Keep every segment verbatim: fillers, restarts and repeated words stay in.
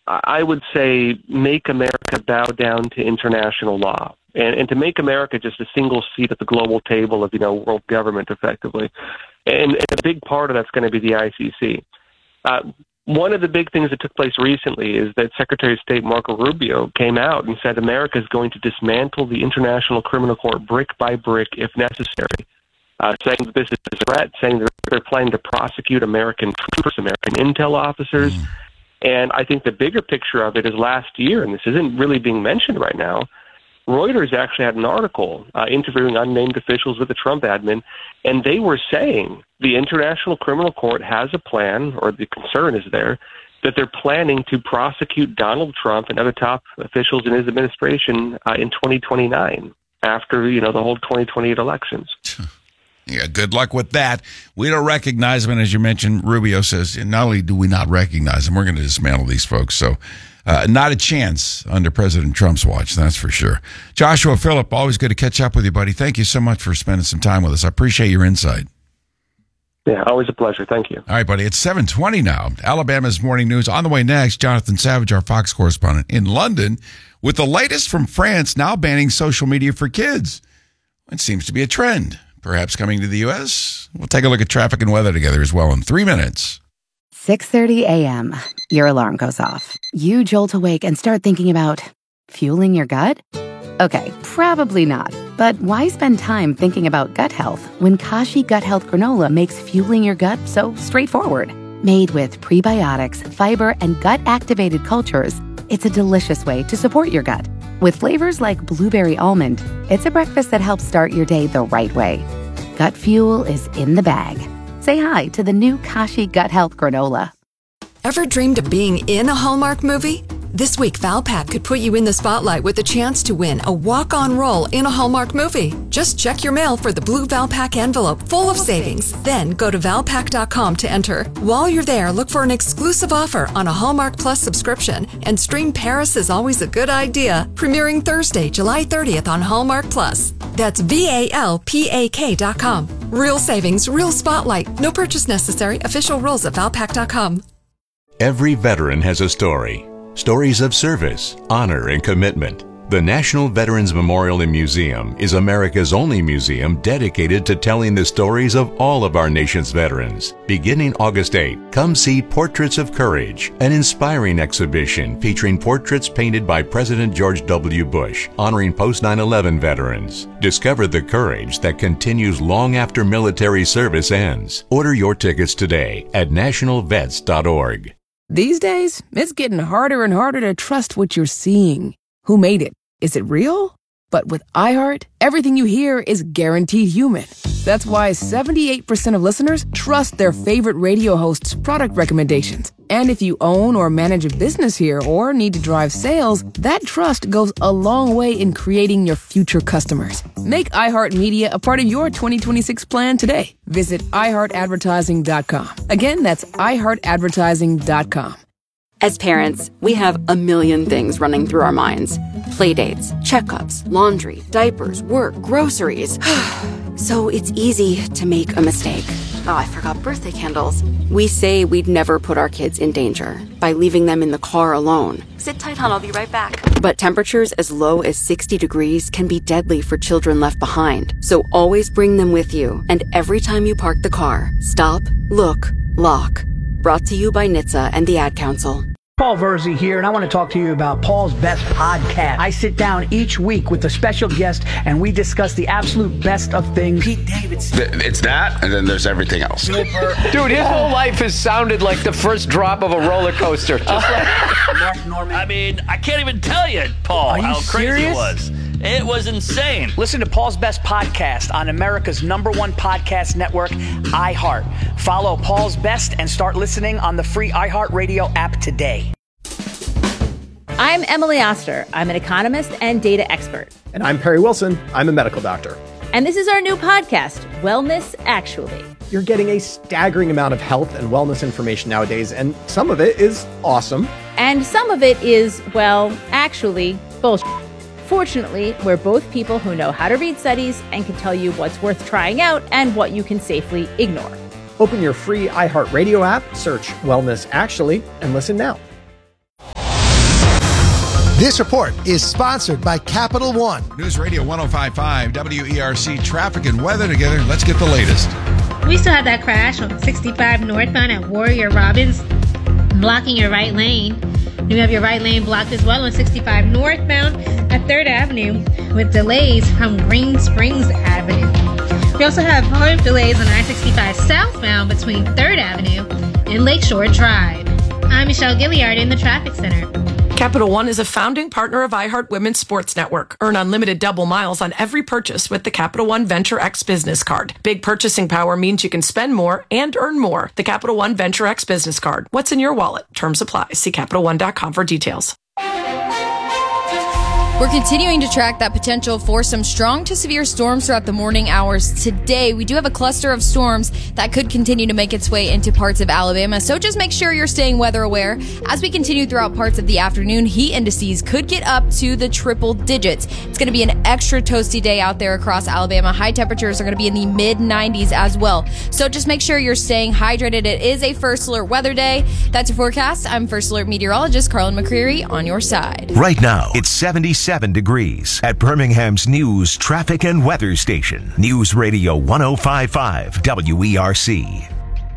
I would say make America bow down to international law. And, and to make America just a single seat at the global table of, you know, world government, effectively. And, and a big part of that's going to be the I C C. Uh, one of the big things that took place recently is that Secretary of State Marco Rubio came out and said America is going to dismantle the International Criminal Court brick by brick if necessary, uh, saying that this is a threat, saying that they're planning to prosecute American troopers, American intel officers. Mm. And I think the bigger picture of it is last year, and this isn't really being mentioned right now, Reuters actually had an article uh, interviewing unnamed officials with the Trump admin, and they were saying the International Criminal Court has a plan, or the concern is there, that they're planning to prosecute Donald Trump and other top officials in his administration uh, in twenty twenty-nine, after, you know, the whole twenty twenty-eight elections. Yeah, good luck with that. We don't recognize him, and as you mentioned, Rubio says, not only do we not recognize him, we're going to dismantle these folks. So uh, not a chance under President Trump's watch, that's for sure. Joshua Phillip, always good to catch up with you, buddy. Thank you so much for spending some time with us. I appreciate your insight. Yeah, always a pleasure. Thank you. All right, buddy. It's seven twenty now. Alabama's Morning News. On the way next, Jonathan Savage, our Fox correspondent in London, with the latest from France now banning social media for kids. It seems to be a trend. Perhaps coming to the U S. We'll take a look at traffic and weather together as well in three minutes. six thirty a.m. Your alarm goes off. You jolt awake and start thinking about fueling your gut? Okay, probably not. But why spend time thinking about gut health when Kashi Gut Health Granola makes fueling your gut so straightforward? Made with prebiotics, fiber, and gut-activated cultures, it's a delicious way to support your gut. With flavors like blueberry almond, it's a breakfast that helps start your day the right way. Gut fuel is in the bag. Say hi to the new Kashi Gut Health Granola. Ever dreamed of being in a Hallmark movie? This week, Valpak could put you in the spotlight with a chance to win a walk-on role in a Hallmark movie. Just check your mail for the blue Valpak envelope full of savings. Then go to valpak dot com to enter. While you're there, look for an exclusive offer on a Hallmark Plus subscription. And stream Paris is Always a Good Idea, premiering Thursday, July thirtieth on Hallmark Plus. That's V A L P A K dot com. Real savings, real spotlight. No purchase necessary. Official rules at valpak dot com. Every veteran has a story. Stories of service, honor, and commitment. The National Veterans Memorial and Museum is America's only museum dedicated to telling the stories of all of our nation's veterans. Beginning August eighth, come see Portraits of Courage, an inspiring exhibition featuring portraits painted by President George W. Bush, honoring post nine eleven veterans. Discover the courage that continues long after military service ends. Order your tickets today at national vets dot org. These days, it's getting harder and harder to trust what you're seeing. Who made it? Is it real? But with iHeart, everything you hear is guaranteed human. That's why seventy-eight percent of listeners trust their favorite radio hosts' product recommendations. And if you own or manage a business here or need to drive sales, that trust goes a long way in creating your future customers. Make iHeartMedia a part of your twenty twenty-six plan today. Visit i heart advertising dot com. Again, that's i heart advertising dot com. As parents, we have a million things running through our minds. Playdates, checkups, laundry, diapers, work, groceries. So it's easy to make a mistake. Oh, I forgot birthday candles. We say we'd never put our kids in danger by leaving them in the car alone. Sit tight, hon, I'll be right back. But temperatures as low as sixty degrees can be deadly for children left behind. So always bring them with you. And every time you park the car, stop, look, lock. Brought to you by N H T S A and the Ad Council. Paul Verzi here, and I want to talk to you about Paul's Best Podcast. I sit down each week with a special guest, and we discuss the absolute best of things. Pete Davidson. It's that, and then there's everything else. Dude, his whole life has sounded like the first drop of a roller coaster. Just like Mark Norman. I mean, I can't even tell you, Paul, how crazy serious? it was. It was insane. Listen to Paul's Best Podcast on America's number one podcast network, iHeart. Follow Paul's Best and start listening on the free iHeartRadio app today. I'm Emily Oster. I'm an economist and data expert. And I'm Perry Wilson. I'm a medical doctor. And this is our new podcast, Wellness Actually. You're getting a staggering amount of health and wellness information nowadays, and some of it is awesome. And some of it is, well, actually, bullshit. Fortunately, we're both people who know how to read studies and can tell you what's worth trying out and what you can safely ignore. Open your free iHeartRadio app, search Wellness Actually, and listen now. This report is sponsored by Capital One. News Radio one oh five point five, W E R C, traffic and weather together. Let's get the latest. We still have that crash on sixty-five northbound at Warrior Robins, blocking your right lane. You have your right lane blocked as well on sixty-five northbound at third Avenue with delays from Green Springs Avenue. We also have volume delays on I sixty-five southbound between third Avenue and Lakeshore Drive. I'm Michelle Gilliard in the traffic center. Capital One is a founding partner of iHeart Women's Sports Network. Earn unlimited double miles on every purchase with the Capital One Venture X Business Card. Big purchasing power means you can spend more and earn more. The Capital One Venture X Business Card. What's in your wallet? Terms apply. See Capital One dot com for details. We're continuing to track that potential for some strong to severe storms throughout the morning hours. Today, we do have a cluster of storms that could continue to make its way into parts of Alabama, so just make sure you're staying weather aware. As we continue throughout parts of the afternoon, heat indices could get up to the triple digits. It's going to be an extra toasty day out there across Alabama. High temperatures are going to be in the mid nineties as well. So just make sure you're staying hydrated. It is a First Alert weather day. That's your forecast. I'm First Alert meteorologist Carlin McCreary on your side. Right now, it's seventy-seven degrees at Birmingham's News Traffic and Weather Station. News Radio one oh five point five W E R C.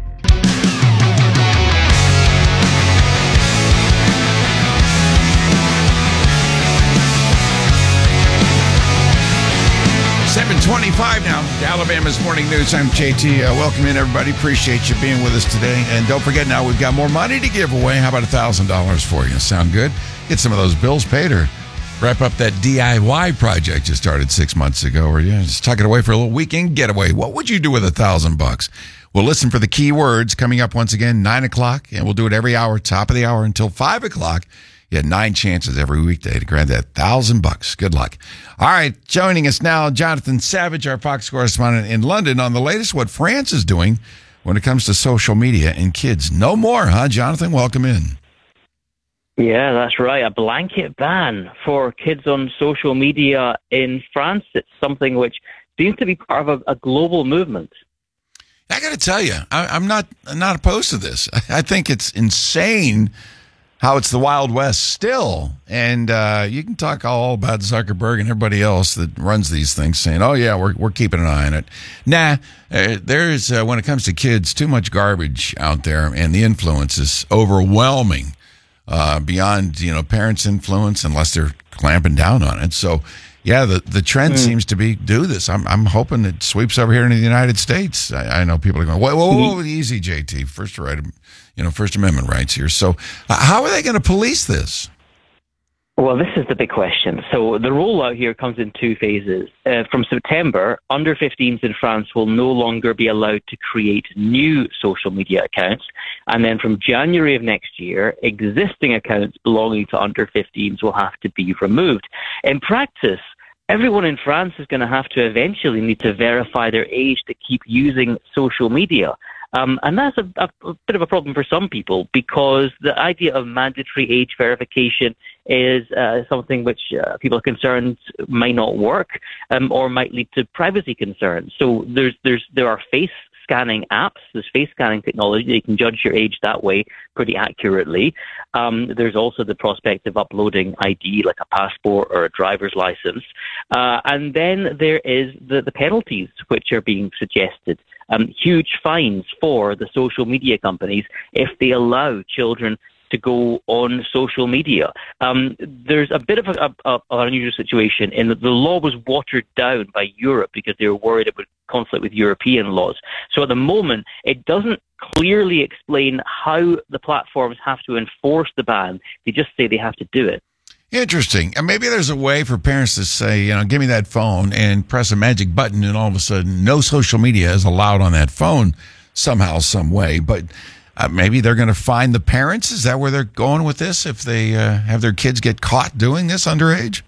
seven twenty-five now, Alabama's Morning News. I'm J T. Uh, welcome in, everybody. Appreciate you being with us today. And don't forget, now we've got more money to give away. How about one thousand dollars for you? Sound good? Get some of those bills paid or wrap up that D I Y project you started six months ago, or yeah, just tuck it away for a little weekend getaway. What would you do with a thousand bucks? Well, listen for the key words coming up once again, nine o'clock, and we'll do it every hour, top of the hour until five o'clock. You had nine chances every weekday to grab that thousand bucks. Good luck. All right, joining us now, Jonathan Savage, our Fox correspondent in London, on the latest what France is doing when it comes to social media and kids. No more, huh, Jonathan? Welcome in. Yeah, that's right. A blanket ban for kids on social media in France. It's something which seems to be part of a, a global movement. I got to tell you, I, I'm not I'm not opposed to this. I, I think it's insane how it's the Wild West still. And uh, you can talk all about Zuckerberg and everybody else that runs these things saying, oh, yeah, we're we're keeping an eye on it. Nah, uh, there's, uh, when it comes to kids, too much garbage out there, and the influence is overwhelming. Uh, beyond, you know, parents' influence, unless they're clamping down on it. So, yeah, the, the trend mm. seems to be do this. I'm I'm hoping it sweeps over here into the United States. I, I know people are going, whoa, whoa, whoa, whoa, easy, J T. First right, you know, First Amendment rights here. So, uh, how are they going to police this? Well, this is the big question. So the rollout here comes in two phases. Uh, from September, under fifteens in France will no longer be allowed to create new social media accounts. And then from January of next year, existing accounts belonging to under fifteens will have to be removed. In practice, everyone in France is going to have to eventually need to verify their age to keep using social media. Um, and that's a, a, a bit of a problem for some people, because the idea of mandatory age verification is uh, something which uh, people are concerned might not work um, or might lead to privacy concerns. So there's there's there are face scanning apps, there's face scanning technology. You can judge your age that way pretty accurately. Um, there's also the prospect of uploading I D like a passport or a driver's license. Uh, and then there is the, the penalties which are being suggested. Um, huge fines for the social media companies if they allow children to go on social media. Um, there's a bit of a, a, a, an unusual situation in that the law was watered down by Europe because they were worried it would conflict with European laws. So at the moment, it doesn't clearly explain how the platforms have to enforce the ban. They just say they have to do it. Interesting. And maybe there's a way for parents to say, you know, give me that phone and press a magic button, and all of a sudden no social media is allowed on that phone somehow, some way. But uh, maybe they're going to find the parents. Is that where they're going with this? If they uh, have their kids get caught doing this underage?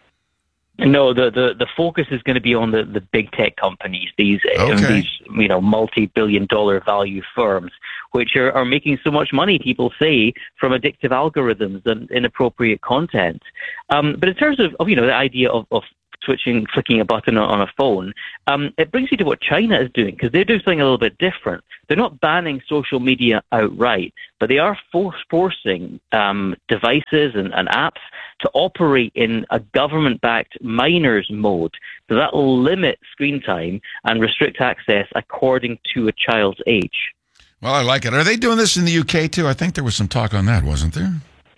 No, the, the, the focus is going to be on the, the big tech companies, these okay. these you know multi-billion dollar value firms, which are, are making so much money, people say, from addictive algorithms and inappropriate content. Um, but in terms of, of you know the idea of, of switching, flicking a button on a phone, um, it brings you to what China is doing, because they're doing something a little bit different. They're not banning social media outright, but they are force, forcing um, devices and, and apps to operate in a government-backed minors mode. So that will limit screen time and restrict access according to a child's age. Well, I like it. Are they doing this in the U K too? I think there was some talk on that, wasn't there?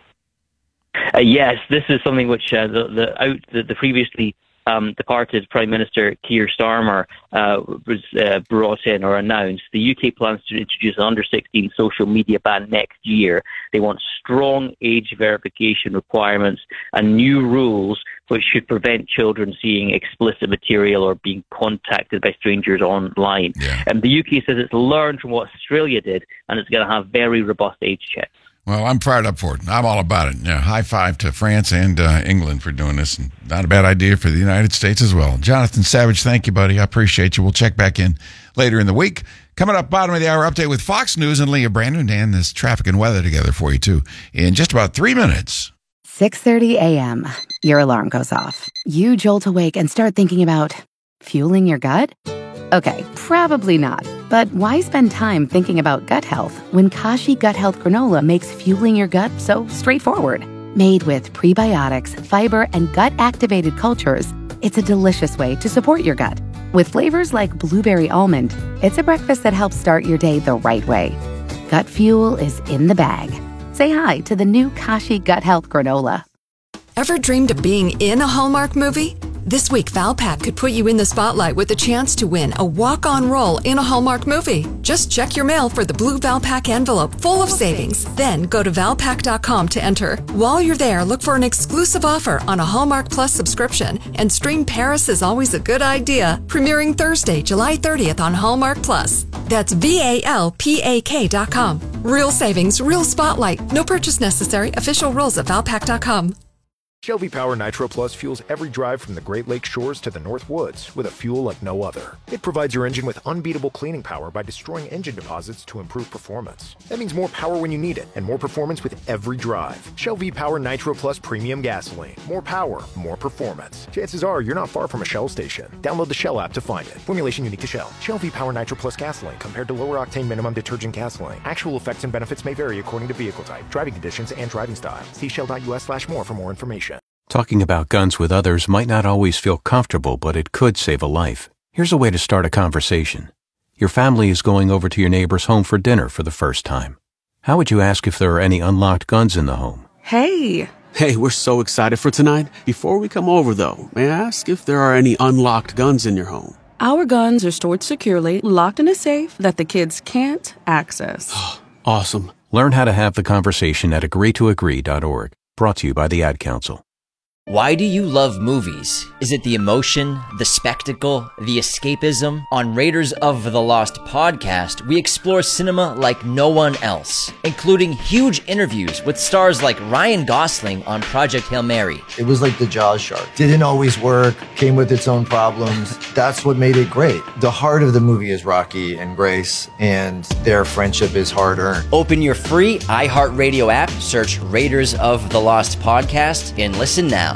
Uh, yes, this is something which uh, the, the, out, the, the previously um, departed Prime Minister Keir Starmer uh, was uh, brought in or announced. The U K plans to introduce an under sixteen social media ban next year. They want strong age verification requirements and new rules which should prevent children seeing explicit material or being contacted by strangers online. Yeah. And the U K says it's learned from what Australia did, and it's going to have very robust age checks. Well, I'm fired up for it. I'm all about it. Yeah, high five to France and uh, England for doing this. And not a bad idea for the United States as well. Jonathan Savage, thank you, buddy. I appreciate you. We'll check back in later in the week. Coming up, bottom of the hour update with Fox News and Leah Brandon, and this traffic and weather together for you, too, in just about three minutes. six thirty a.m. Your alarm goes off. You jolt awake and start thinking about fueling your gut? Okay, probably not. But why spend time thinking about gut health when Kashi Gut Health Granola makes fueling your gut so straightforward? Made with prebiotics, fiber, and gut-activated cultures, it's a delicious way to support your gut. With flavors like blueberry almond, it's a breakfast that helps start your day the right way. Gut fuel is in the bag. Say hi to the new Kashi Gut Health Granola. Ever dreamed of being in a Hallmark movie? This week, Valpak could put you in the spotlight with a chance to win a walk-on role in a Hallmark movie. Just check your mail for the blue Valpak envelope full of savings. Then go to valpak dot com to enter. While you're there, look for an exclusive offer on a Hallmark Plus subscription and stream Paris is Always a Good Idea, premiering Thursday, July thirtieth on Hallmark Plus. That's V A L P A K dot com. Real savings, real spotlight. No purchase necessary. Official rules at valpak dot com. Shell V-Power Nitro Plus fuels every drive from the Great Lakes shores to the North Woods with a fuel like no other. It provides your engine with unbeatable cleaning power by destroying engine deposits to improve performance. That means more power when you need it and more performance with every drive. Shell V-Power Nitro Plus Premium Gasoline. More power, more performance. Chances are you're not far from a Shell station. Download the Shell app to find it. Formulation unique to Shell. Shell V-Power Nitro Plus Gasoline compared to lower octane minimum detergent gasoline. Actual effects and benefits may vary according to vehicle type, driving conditions, and driving style. See shell dot U S slash more for more information. Talking about guns with others might not always feel comfortable, but it could save a life. Here's a way to start a conversation. Your family is going over to your neighbor's home for dinner for the first time. How would you ask if there are any unlocked guns in the home? Hey! Hey, we're so excited for tonight. Before we come over, though, may I ask if there are any unlocked guns in your home? Our guns are stored securely, locked in a safe that the kids can't access. Awesome. Learn how to have the conversation at agree to agree dot org. Brought to you by the Ad Council. Why do you love movies? Is it the emotion, the spectacle, the escapism? On Raiders of the Lost podcast, we explore cinema like no one else, including huge interviews with stars like Ryan Gosling on Project Hail Mary. It was like the Jaws shark. Didn't always work, came with its own problems. That's what made it great. The heart of the movie is Rocky and Grace, and their friendship is hard-earned. Open your free iHeartRadio app, search Raiders of the Lost podcast, and listen now.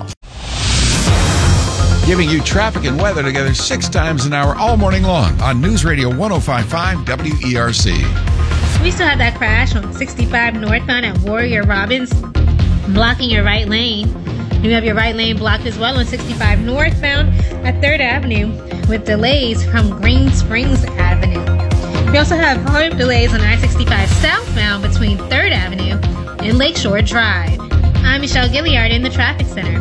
Giving you traffic and weather together six times an hour all morning long on News Radio one oh five point five W E R C. We still have that crash on sixty-five northbound at Warrior Robins, blocking your right lane. You have your right lane blocked as well on sixty-five northbound at third Avenue with delays from Green Springs Avenue. We also have hard delays on I sixty-five southbound between third Avenue and Lakeshore Drive. I'm Michelle Gilliard in the Traffic Center.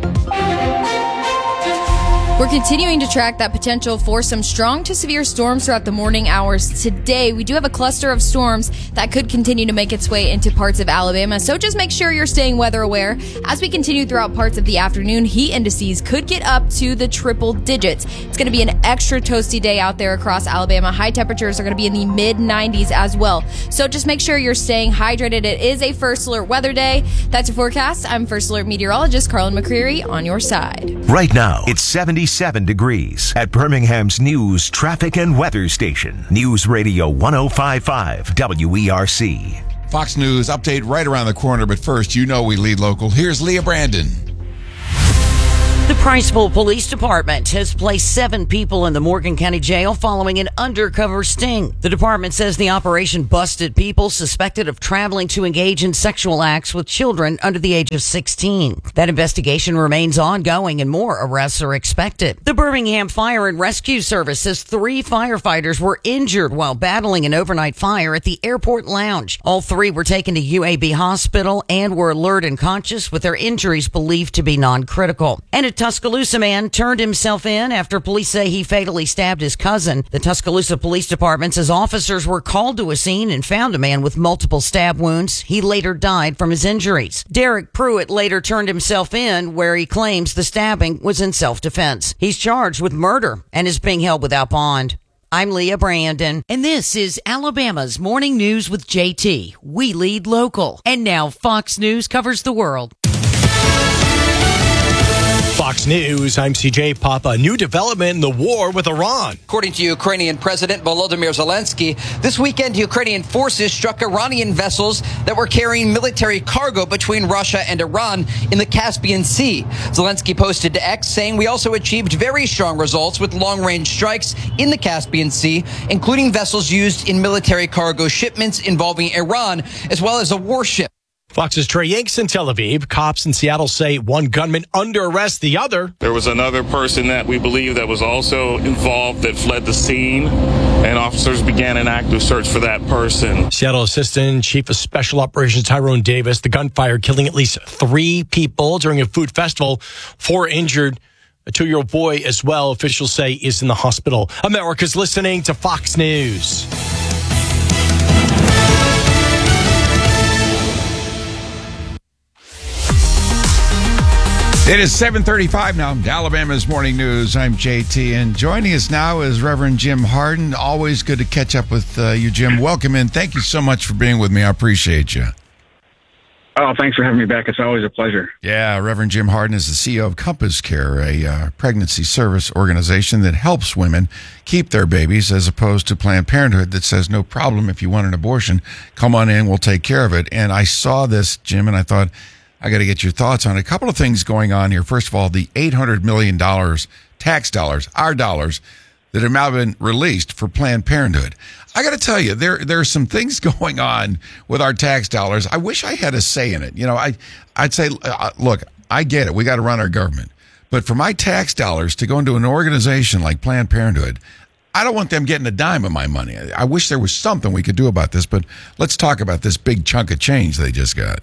We're continuing to track that potential for some strong to severe storms throughout the morning hours. Today, we do have a cluster of storms that could continue to make its way into parts of Alabama, so just make sure you're staying weather aware. As we continue throughout parts of the afternoon, heat indices could get up to the triple digits. It's going to be an extra toasty day out there across Alabama. High temperatures are going to be in the mid nineties as well, so just make sure you're staying hydrated. It is a First Alert weather day. That's your forecast. I'm First Alert meteorologist Carlin McCreary on your side. Right now, it's seventy-seven degrees at Birmingham's news, traffic, and weather station. News Radio one oh five point five W E R C. Fox News update right around the corner, but first, you know we lead local. Here's Leah Brandon. The Priceville Police Department has placed seven people in the Morgan County Jail following an undercover sting. The department says the operation busted people suspected of traveling to engage in sexual acts with children under the age of sixteen. That investigation remains ongoing and more arrests are expected. The Birmingham Fire and Rescue Service says three firefighters were injured while battling an overnight fire at the airport lounge. All three were taken to U A B Hospital and were alert and conscious, with their injuries believed to be non-critical. And a Tuscaloosa man turned himself in after police say he fatally stabbed his cousin. The Tuscaloosa Police Department says officers were called to a scene and found a man with multiple stab wounds. He later died from his injuries. Derek Pruitt later turned himself in, where he claims the stabbing was in self-defense. He's charged with murder and is being held without bond. I'm Leah Brandon, and this is Alabama's Morning News with J T. We lead local. And now Fox News covers the world. Fox News, I'm C J Papa. New development in the war with Iran. According to Ukrainian President Volodymyr Zelensky, this weekend Ukrainian forces struck Iranian vessels that were carrying military cargo between Russia and Iran in the Caspian Sea. Zelensky posted to X saying, "We also achieved very strong results with long-range strikes in the Caspian Sea, including vessels used in military cargo shipments involving Iran, as well as a warship." Fox's Trey Yanks in Tel Aviv. Cops in Seattle say one gunman under arrest, the other. There was another person that we believe that was also involved that fled the scene, and officers began an active search for that person. Seattle Assistant Chief of Special Operations Tyrone Davis, the gunfire killing at least three people during a food festival, four injured. A two-year-old boy as well, officials say, is in the hospital. America's listening to Fox News. It is seven thirty-five now. Alabama's Morning News. I'm J T, and joining us now is Reverend Jim Harden. Always good to catch up with uh, you, Jim. Welcome in. Thank you so much for being with me. I appreciate you. Oh, thanks for having me back. It's always a pleasure. Yeah, Reverend Jim Harden is the C E O of Compass Care, a uh, pregnancy service organization that helps women keep their babies, as opposed to Planned Parenthood that says, no problem, if you want an abortion, come on in, we'll take care of it. And I saw this, Jim, and I thought, I got to get your thoughts on it. A couple of things going on here. First of all, the eight hundred million dollars tax dollars, our dollars, that have now been released for Planned Parenthood. I got to tell you, there there are some things going on with our tax dollars. I wish I had a say in it. You know, I, I'd say, uh, look, I get it. We got to run our government. But for my tax dollars to go into an organization like Planned Parenthood, I don't want them getting a dime of my money. I wish there was something we could do about this, but let's talk about this big chunk of change they just got.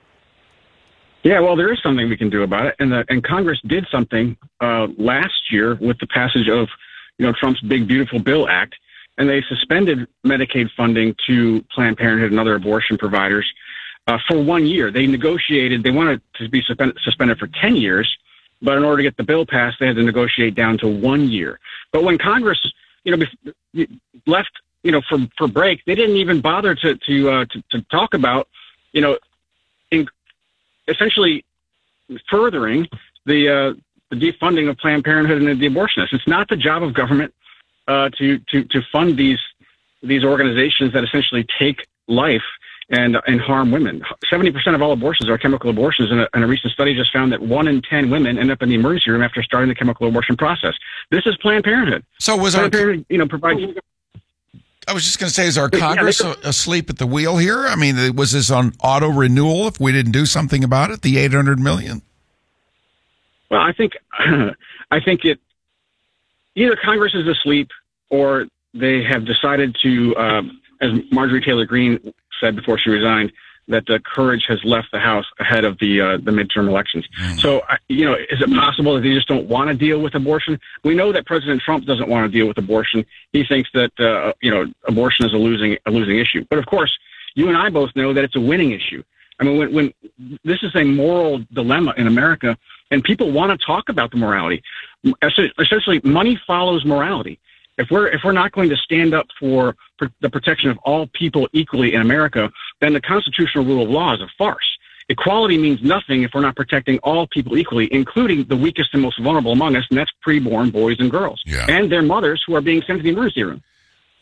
Yeah, well, there is something we can do about it, and the, and Congress did something uh, last year with the passage of, you know, Trump's Big Beautiful Bill Act, and they suspended Medicaid funding to Planned Parenthood and other abortion providers uh, for one year. They negotiated; they wanted to be suspended, suspended for ten years, but in order to get the bill passed, they had to negotiate down to one year. But when Congress, you know, left, you know, for for break, they didn't even bother to to uh, to, to talk about, you know, in, essentially furthering the uh, the defunding of Planned Parenthood and the abortionists. It's not the job of government uh, to to to fund these these organizations that essentially take life and and harm women. Seventy percent of all abortions are chemical abortions, and a, and a recent study just found that one in ten women end up in the emergency room after starting the chemical abortion process. This is Planned Parenthood. So was Planned our Parenthood, you know, provides. I was just going to say, is our Congress yeah, asleep at the wheel here? I mean, was this on auto renewal if we didn't do something about it? The eight hundred million. Well, I think I think it either Congress is asleep or they have decided to, um, as Marjorie Taylor Greene said before she resigned, that the courage has left the House ahead of the uh, the midterm elections. Mm. So, you know, is it possible that they just don't want to deal with abortion? We know that President Trump doesn't want to deal with abortion. He thinks that, uh, you know, abortion is a losing a losing issue. But, of course, you and I both know that it's a winning issue. I mean, when, when this is a moral dilemma in America, and people want to talk about the morality. Essentially, money follows morality. If we're if we're not going to stand up for pr- the protection of all people equally in America, then the constitutional rule of law is a farce. Equality means nothing if we're not protecting all people equally, including the weakest and most vulnerable among us, and that's preborn boys and girls, yeah. and their mothers who are being sent to the emergency room.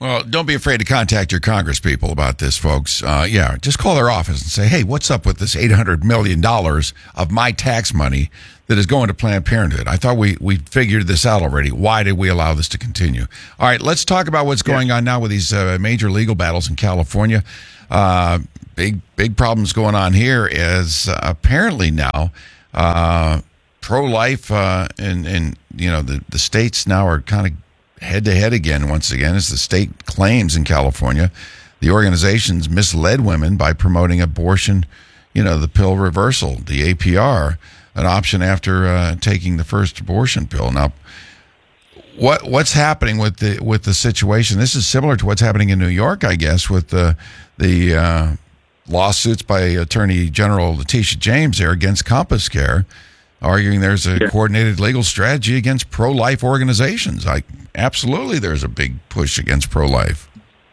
Well, don't be afraid to contact your Congress people about this, folks. Uh, yeah, just call their office and say, hey, what's up with this eight hundred million dollars of my tax money that is going to Planned Parenthood? I thought we, we figured this out already. Why did we allow this to continue? All right, let's talk about what's going on now with these uh, major legal battles in California. Uh, big, big problems going on here is uh, apparently now uh, pro-life uh, and, and, you know, the, the states now are kind of head-to-head again, once again, as the state claims in California the organizations misled women by promoting abortion, you know, the pill reversal, the A P R, an option after uh, taking the first abortion pill. Now, what what's happening with the with the situation? This is similar to what's happening in New York, I guess, with the the uh, lawsuits by Attorney General Letitia James there against Compass Care, arguing there's a yeah. coordinated legal strategy against pro-life organizations. I absolutely, there's a big push against pro-life.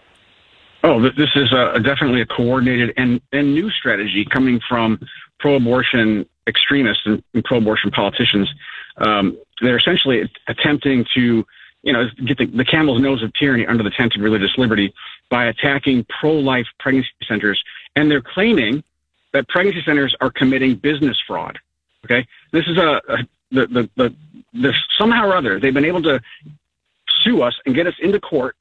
Oh, this is a, definitely a coordinated and, and new strategy coming from pro-abortion extremists and, and pro-abortion politicians. Um, they're essentially attempting to, you know, get the, the camel's nose of tyranny under the tent of religious liberty by attacking pro-life pregnancy centers. And they're claiming that pregnancy centers are committing business fraud. Okay, this is a, a the, the the the somehow or other they've been able to sue us and get us into court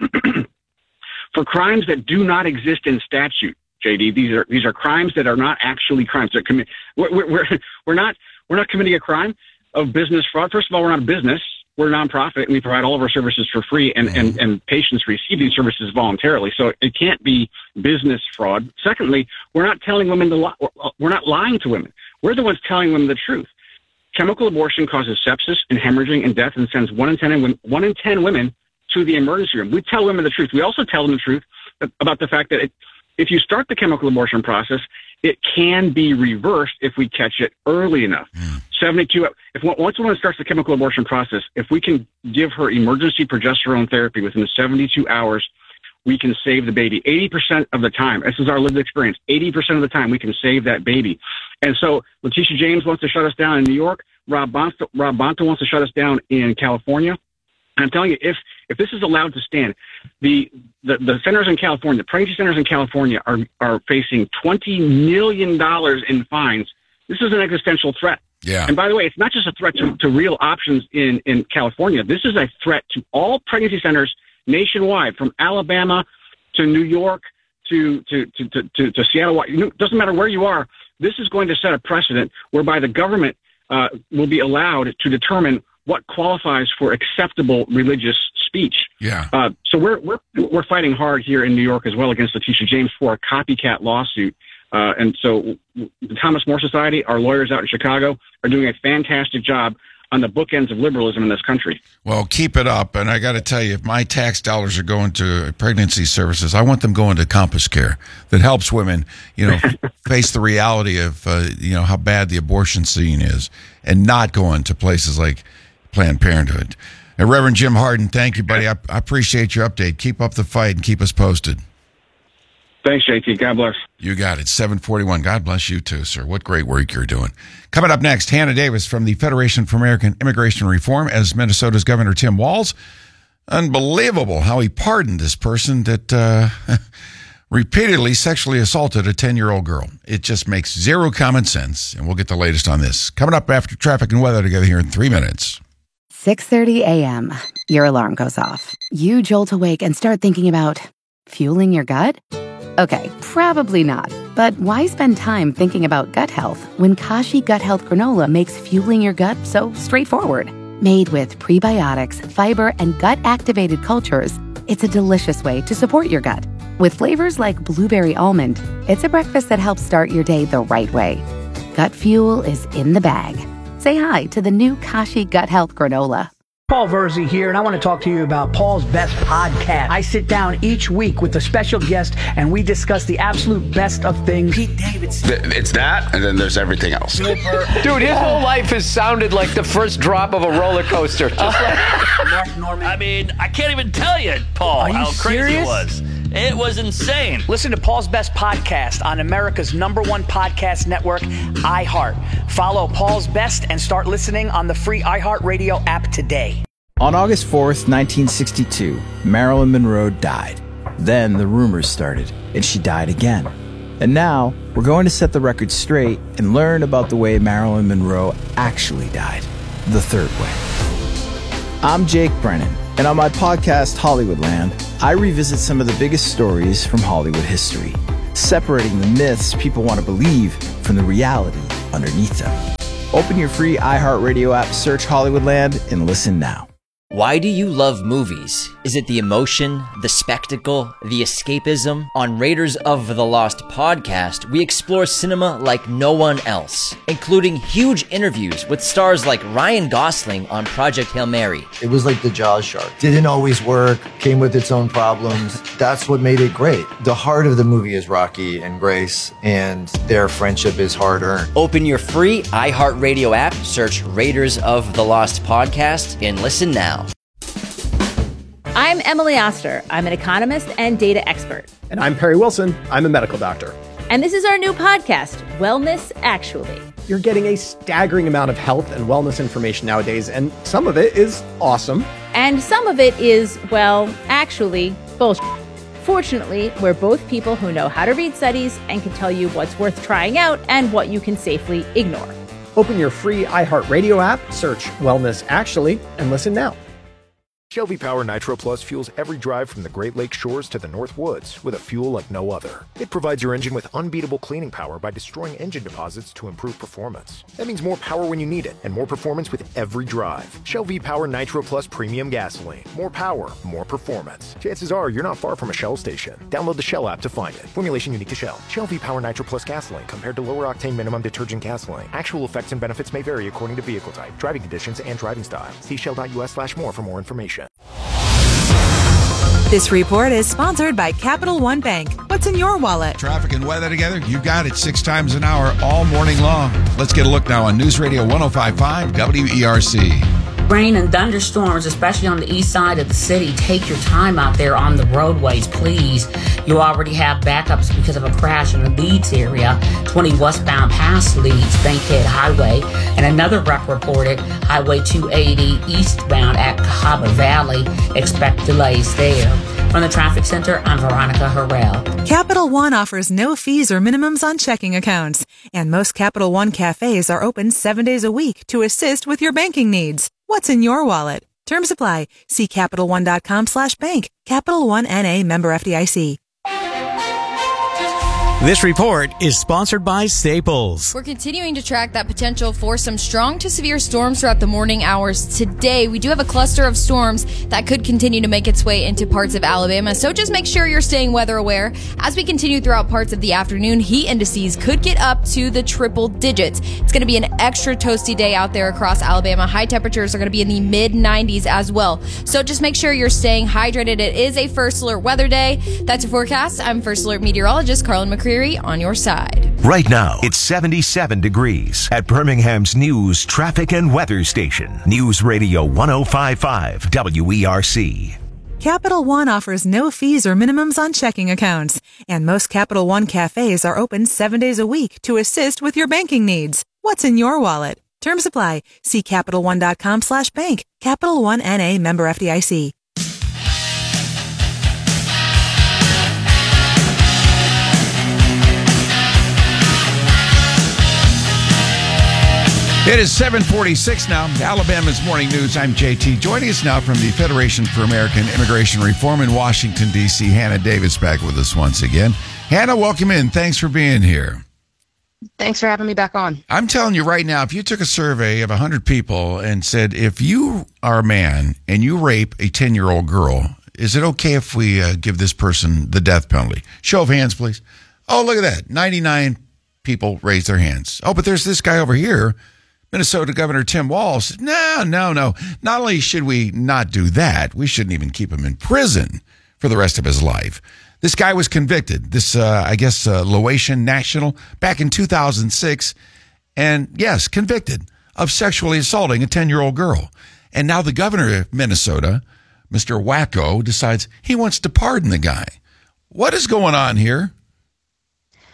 for crimes that do not exist in statute. J D, these are these are crimes that are not actually crimes. They're commi- we're, we're we're not we're not committing a crime of business fraud. First of all, we're not a business. We're a nonprofit, and we provide all of our services for free, and, and, and patients receive these services voluntarily. So it can't be business fraud. Secondly, we're not telling women to lie. We're not lying to women. We're the ones telling them the truth. Chemical abortion causes sepsis and hemorrhaging and death and sends one in ten women, one in ten women to the emergency room. We tell women the truth. We also tell them the truth about the fact that it, if you start the chemical abortion process, it can be reversed if we catch it early enough. Mm. seventy-two If once a woman starts the chemical abortion process, if we can give her emergency progesterone therapy within seventy-two hours, we can save the baby. eighty percent of the time, this is our lived experience, eighty percent of the time we can save that baby. And so Letitia James wants to shut us down in New York. Rob Bonta, Rob Bonta wants to shut us down in California. And I'm telling you, if if this is allowed to stand, the, the, the centers in California, the pregnancy centers in California are, are facing twenty million dollars in fines. This is an existential threat. Yeah. And by the way, it's not just a threat to, to real options in, in California. This is a threat to all pregnancy centers nationwide, from Alabama to New York to to to to, to, to Seattle. It doesn't matter where you are. This is going to set a precedent whereby the government uh, will be allowed to determine what qualifies for acceptable religious speech. Yeah. Uh, so we're we're we're fighting hard here in New York as well against Letitia James for a copycat lawsuit. Uh, and so the Thomas More Society, our lawyers out in Chicago, are doing a fantastic job on the bookends of liberalism in this country. Well, keep it up. And I got to tell you, if my tax dollars are going to pregnancy services, I want them going to Compass Care that helps women, you know, face the reality of, uh, you know, how bad the abortion scene is, and not going to places like Planned Parenthood. And Reverend Jim Harden, thank you, buddy. I, I appreciate your update. Keep up the fight and keep us posted. Thanks, J T. God bless. You got it. seven forty-one. God bless you too, sir. What great work you're doing. Coming up next, Hannah Davis from the Federation for American Immigration Reform as Minnesota's Governor Tim Walz. Unbelievable how he pardoned this person that uh, repeatedly sexually assaulted a ten-year-old girl. It just makes zero common sense, and we'll get the latest on this. Coming up after traffic and weather together here in three minutes. six thirty a.m. Your alarm goes off. You jolt awake and start thinking about fueling your gut? Okay, probably not. But why spend time thinking about gut health when Kashi Gut Health Granola makes fueling your gut so straightforward? Made with prebiotics, fiber, and gut-activated cultures, it's a delicious way to support your gut. With flavors like blueberry almond, it's a breakfast that helps start your day the right way. Gut fuel is in the bag. Say hi to the new Kashi Gut Health Granola. Paul Verzi here, and I want to talk to you about Paul's Best Podcast. I sit down each week with a special guest, and we discuss the absolute best of things. Pete Davidson. It's that, and then there's everything else. Dude, his whole life has sounded like the first drop of a roller coaster. Just like Mark Norman. I mean, I can't even tell you, Paul, how crazy serious? it was. It was insane. Listen to Paul's Best Podcast on America's number one podcast network, iHeart. Follow Paul's Best and start listening on the free iHeartRadio app today. On August fourth, nineteen sixty-two, Marilyn Monroe died. Then the rumors started, and she died again. And now, we're going to set the record straight and learn about the way Marilyn Monroe actually died. The third way. I'm Jake Brennan, and on my podcast, Hollywoodland, I revisit some of the biggest stories from Hollywood history, separating the myths people want to believe from the reality underneath them. Open your free iHeartRadio app, search Hollywoodland, and listen now. Why do you love movies? Is it the emotion, the spectacle, the escapism? On Raiders of the Lost podcast, we explore cinema like no one else, including huge interviews with stars like Ryan Gosling on Project Hail Mary. It was like the Jaws shark. Didn't always work, came with its own problems. That's what made it great. The heart of the movie is Rocky and Grace, and their friendship is hard-earned. Open your free iHeartRadio app, search Raiders of the Lost podcast, and listen now. I'm Emily Oster. I'm an economist and data expert. And I'm Perry Wilson. I'm a medical doctor. And this is our new podcast, Wellness Actually. You're getting a staggering amount of health and wellness information nowadays, and some of it is awesome. And some of it is, well, actually, bullshit. Fortunately, we're both people who know how to read studies and can tell you what's worth trying out and what you can safely ignore. Open your free iHeartRadio app, search Wellness Actually, and listen now. Shell V-Power Nitro Plus fuels every drive from the Great Lakes shores to the North Woods with a fuel like no other. It provides your engine with unbeatable cleaning power by destroying engine deposits to improve performance. That means more power when you need it and more performance with every drive. Shell V-Power Nitro Plus Premium Gasoline. More power, more performance. Chances are you're not far from a Shell station. Download the Shell app to find it. Formulation unique to Shell. Shell V-Power Nitro Plus Gasoline compared to lower octane minimum detergent gasoline. Actual effects and benefits may vary according to vehicle type, driving conditions, and driving style. See shell.us slash more for more information. This report is sponsored by Capital One Bank. What's in your wallet? Traffic and weather together? You got it six times an hour all morning long. Let's get a look now on News Radio one oh five point five W E R C. Rain and thunderstorms, especially on the east side of the city. Take your time out there on the roadways, please. You already have backups because of a crash in the Leeds area. twenty westbound past Leeds, Bankhead Highway. And another wreck reported, Highway two eighty eastbound at Cahaba Valley. Expect delays there. From the Traffic Center, I'm Veronica Harrell. Capital One offers no fees or minimums on checking accounts. And most Capital One cafes are open seven days a week to assist with your banking needs. What's in your wallet? Terms apply. See CapitalOne.com slash bank. Capital One N A member F D I C. This report is sponsored by Staples. We're continuing to track that potential for some strong to severe storms throughout the morning hours. Today, we do have a cluster of storms that could continue to make its way into parts of Alabama, so just make sure you're staying weather aware. As we continue throughout parts of the afternoon, heat indices could get up to the triple digits. It's going to be an extra toasty day out there across Alabama. High temperatures are going to be in the mid nineties as well. So just make sure you're staying hydrated. It is a First Alert weather day. That's your forecast. I'm First Alert meteorologist Carlin McCreary on your side. Right now, it's seventy-seven degrees at Birmingham's news, traffic, and weather station. News Radio one oh five point five W E R C. Capital One offers no fees or minimums on checking accounts. And most Capital One cafes are open seven days a week to assist with your banking needs. What's in your wallet? Terms apply. See CapitalOne.com slash bank. Capital One N A member F D I C. It is seven forty-six now. Alabama's Morning News. I'm J T. Joining us now from the Federation for American Immigration Reform in Washington, D C, Hannah Davis back with us once again. Hannah, welcome in. Thanks for being here. Thanks for having me back on. I'm telling you right now, if you took a survey of one hundred people and said, if you are a man and you rape a ten-year-old girl, is it okay if we uh, give this person the death penalty? Show of hands, please. Oh, look at that. ninety-nine people raised their hands. Oh, but there's this guy over here. Minnesota Governor Tim Walz said, no, no, no. Not only should we not do that, we shouldn't even keep him in prison for the rest of his life. This guy was convicted, this, uh, I guess, uh, Laotian national, back in two thousand six, and yes, convicted of sexually assaulting a ten-year-old girl. And now the governor of Minnesota, Mister Wacko, decides he wants to pardon the guy. What is going on here?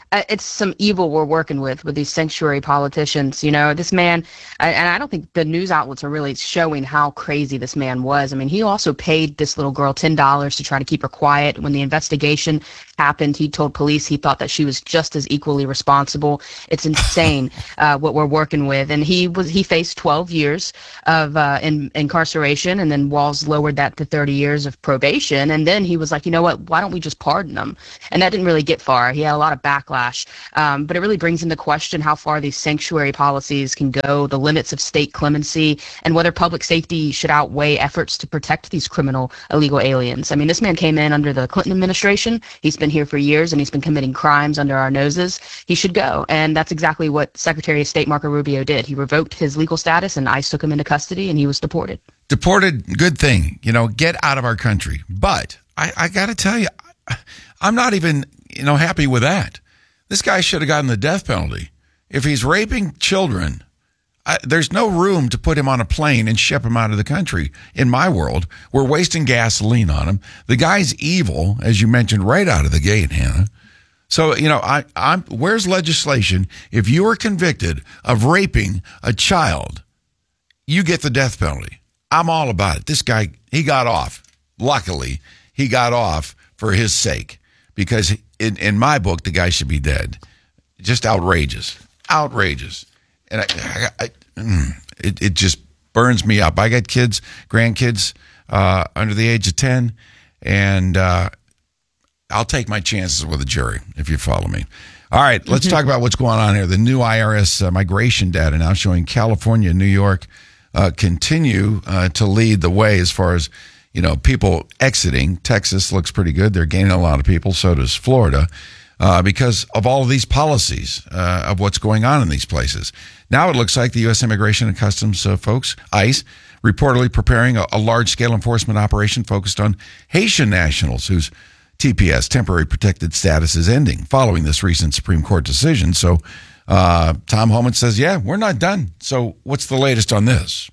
uh, it's some evil we're working with with these sanctuary politicians. You know, this man, and I don't think the news outlets are really showing how crazy this man was. I mean, he also paid this little girl ten dollars to try to keep her quiet. When the investigation happened, he told police he thought that she was just as equally responsible. It's insane uh, what we're working with. And he was he faced twelve years of uh, in, incarceration, and then Walz lowered that to thirty years of probation. And then he was like, you know what, why don't we just pardon him? And that didn't really get far. He had a lot of backlash. Um, but it really brings into question how far these sanctuary policies can go, the limits of state clemency, and whether public safety should outweigh efforts to protect these criminal illegal aliens. I mean, this man came in under the Clinton administration. He's been here for years, and he's been committing crimes under our noses. He should go. And that's exactly what Secretary of State Marco Rubio did. He revoked his legal status, and ICE took him into custody, and he was deported. Deported, good thing. You know, get out of our country. But I, I got to tell you, I'm not even, you know, happy with that. This guy should have gotten the death penalty. If he's raping children, I, there's no room to put him on a plane and ship him out of the country. In my world, we're wasting gasoline on him. The guy's evil, as you mentioned, right out of the gate, Hannah. So, you know, I, I'm, where's legislation? If you are convicted of raping a child, you get the death penalty. I'm all about it. This guy, he got off. Luckily, he got off for his sake, because in, in my book, the guy should be dead. Just outrageous. Outrageous. And I, I, I, it, it just burns me up. I got kids, grandkids uh, under the age of ten, and uh, I'll take my chances with a jury, if you follow me. All right, let's talk about what's going on here. The new I R S uh, migration data now showing California and New York uh, continue uh, to lead the way as far as, you know, people exiting. Texas looks pretty good. They're gaining a lot of people. So does Florida, uh, because of all of these policies uh, of what's going on in these places. Now it looks like the U S Immigration and Customs uh, folks, ICE, reportedly preparing a, a large-scale enforcement operation focused on Haitian nationals whose T P S, temporary protected status, is ending following this recent Supreme Court decision. So uh, Tom Homan says, yeah, we're not done. So what's the latest on this?